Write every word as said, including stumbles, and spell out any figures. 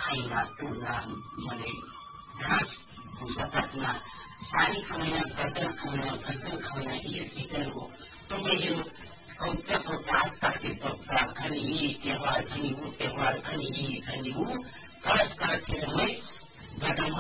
खाइना tuna माने घाँस भूसा काटना, पानी खवाना, बर्तन खवाना, भोजन खवाना, ये सीजन हो तो मैं ये कौन प्रकार करके तो प्रार्थना ये त्योहार खनी वो त्योहार खनी ये खनी वो कर करके मैं बदम